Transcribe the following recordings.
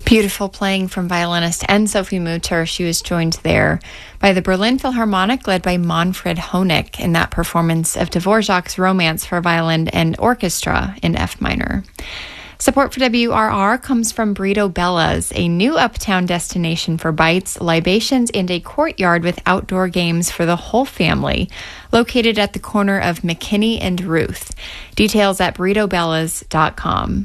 Beautiful playing from violinist and Sophie Mutter. She was joined there by the Berlin Philharmonic, led by Manfred Honeck, in that performance of Dvorak's Romance for Violin and Orchestra in F minor. Support for WRR comes from Burrito Bella's, a new uptown destination for bites, libations, and a courtyard with outdoor games for the whole family, located at the corner of McKinney and Ruth. Details at burritobellas.com.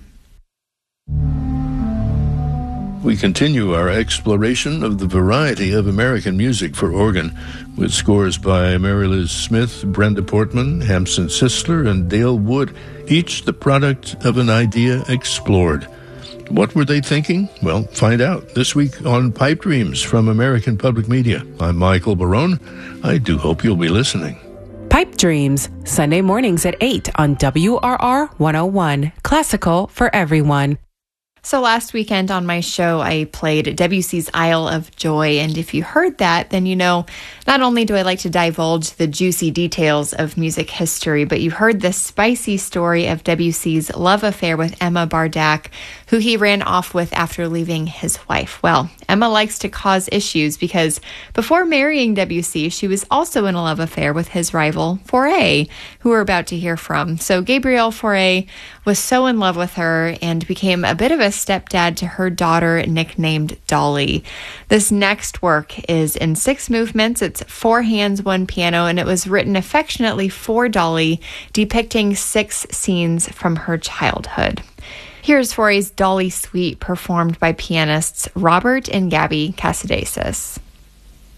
We continue our exploration of the variety of American music for organ, with scores by Mary Liz Smith, Brenda Portman, Hampson Sisler, and Dale Wood, each the product of an idea explored. What were they thinking? Well, find out this week on Pipe Dreams from American Public Media. I'm Michael Barone. I do hope you'll be listening. Pipe Dreams, Sunday mornings at 8 on WRR 101, classical for everyone. So last weekend on my show, I played Debussy's Isle of Joy, and if you heard that, then you know not only do I like to divulge the juicy details of music history, but you heard the spicy story of Debussy's love affair with Emma Bardak, who he ran off with after leaving his wife. Well, Emma likes to cause issues because before marrying Debussy, she was also in a love affair with his rival, Fauré, who we're about to hear from. So Gabriel Fauré was so in love with her and became a bit of a stepdad to her daughter, nicknamed Dolly. This next work is in 6 movements. It's 4 hands, 1 piano, and it was written affectionately for Dolly, depicting 6 scenes from her childhood. Here's Fauré's Dolly Suite, performed by pianists Robert and Gabby Casadesus.